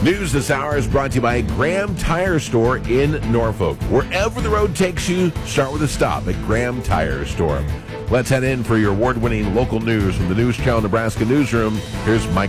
News this hour is brought to you by Graham Tire Store in Norfolk. Wherever the road takes you, start with a stop at Graham Tire Store. Let's head in for your award-winning local news from the News Channel Nebraska newsroom. Here's Mike.